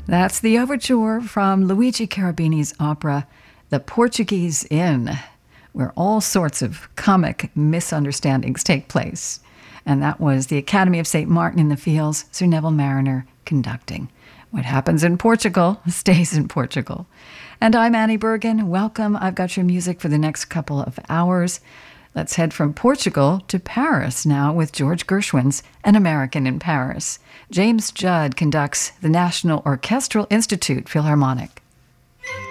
That's the overture from Luigi Cherubini's opera, The Portuguese Inn, where all sorts of comic misunderstandings take place. And that was the Academy of St. Martin in the Fields, Sir Neville Marriner conducting. What happens in Portugal stays in Portugal. And I'm Annie Bergen. Welcome. I've got your music for the next couple of hours. Let's head from Portugal to Paris now with George Gershwin's An American in Paris. James Judd conducts the National Orchestral Institute Philharmonic.